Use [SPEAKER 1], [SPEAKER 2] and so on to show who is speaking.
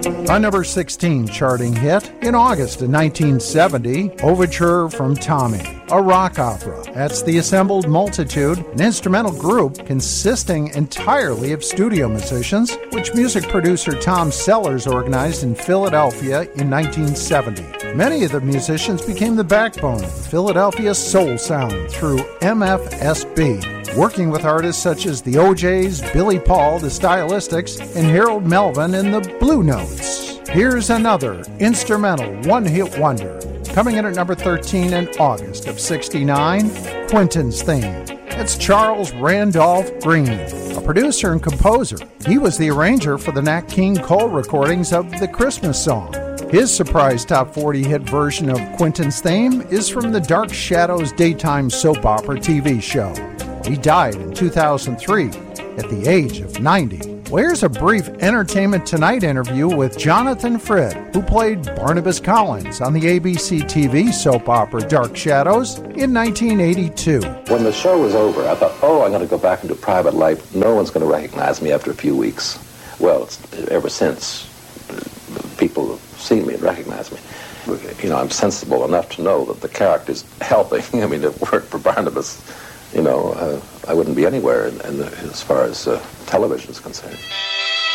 [SPEAKER 1] A number 16 charting hit in August of 1970, Overture from Tommy, a rock opera. That's the Assembled Multitude, an instrumental group consisting entirely of studio musicians, which music producer Tom Sellers organized in Philadelphia in 1970. Many of the musicians became the backbone of the Philadelphia soul sound through MFSB, working with artists such as the O'Jays, Billy Paul, the Stylistics, and Harold Melvin and the Blue Notes. Here's another instrumental one-hit wonder, coming in at number 13 in August of '69, Quentin's Theme. It's Charles Randolph Green, a producer and composer. He was the arranger for the Nat King Cole recordings of the Christmas song. His surprise top 40 hit version of Quentin's Theme is from the Dark Shadows daytime soap opera TV show. He died in 2003 at the age of 90. Well, here's a brief Entertainment Tonight interview with Jonathan Frid, who played Barnabas Collins on the ABC TV soap opera Dark Shadows in 1982.
[SPEAKER 2] When the show was over, I thought, I'm going to go back into private life. No one's going to recognize me after a few weeks. Well, ever since, people have seen me and recognized me. You know, I'm sensible enough to know that the character's helping. I mean, if it weren't for Barnabas, I wouldn't be anywhere as far as television is concerned.